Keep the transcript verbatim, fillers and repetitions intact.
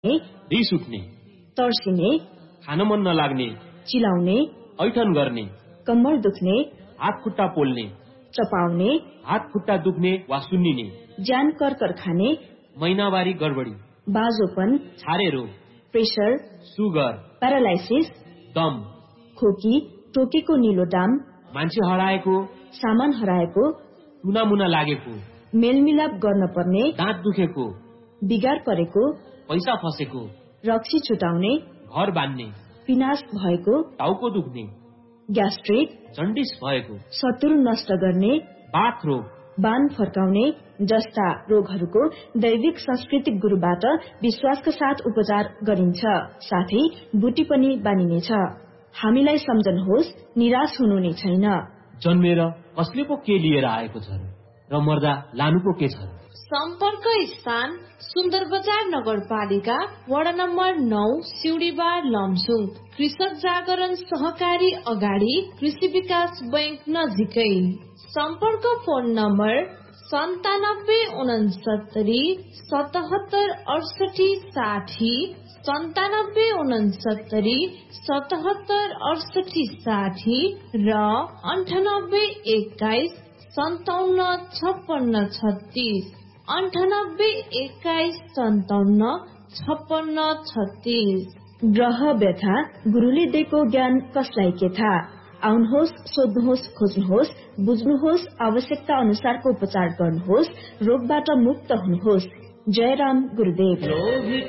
रिस उठ्ने, तर्सिने, खान मन नलाग्ने, चिलाउने, ऐठन गर्ने, कम्मर दुख्ने, हात खुट्टा पोल्ने, चपाउने, हात खुट्टा दुख्ने वा सुन्निने, ज्यान कर्कर खाने, महिनावारी गडबडी, बाजोपन, छारे रोग, प्रेसर, सुगर, प्यारालाइसिस, दम, खोकी, टोकेको निलो दाम, मान्छे हराएको, सामान हराएको, टुनामुना लागेको, मेलमिलाप गर्न पर्ने, दाँत दुखेको, बिगार परेको, पैसा फसेको, रक्सी छुटाउने, घर बान्ने, पिनास भएको, टाउको दुख्ने, ग्यास्ट्रिक, जन्डिस भएको, शत्रु नष्ट गर्ने, बाथ रोग, बान फर्काउने जस्ता रोगहरूको दैविक सांस्कृतिक गुरुबाट विश्वासका साथ उपचार गरिन्छ। साथै बुटी पनि बानिनेछ। हामीलाई सम्झनुहोस्, निराश हुनु नै छैन। जन्मेर कसले पो के लिएर आएको छ र मर्दा लानु पो के छ। सम्पर्क स्थान सुन्दर बजार नगरपालिका वडा नम्बर नौ सिउडीबार लमसुङ। कृषक जागरण सहकारी अगाडि कृषि विकास बैंक नजिकै। सम्पर्क फोन नम्बर सन्तानब्बे उनसत्तरी सतहत्तर अडसठी साठी सन्तानब्बे उनसत्तरी सतहत्तर अडसठी साठी र अन्ठानब्बे एक्काइस सन्ताउन्न छप्पन्न छत्तीस अन्ठानब्बे एक्काइस सन्ताउन्न छप्पन्न छत्तीस। ग्रह व्यथा गुरुले दिएको ज्ञान कसलाई के थाहा। आउनुहोस्, सोध्नुहोस्, खोज्नुहोस्, बुझ्नुहोस्, आवश्यकता अनुसारको उपचार गर्नुहोस्, रोगबाट मुक्त हुनुहोस्। जय राम गुरुदेव।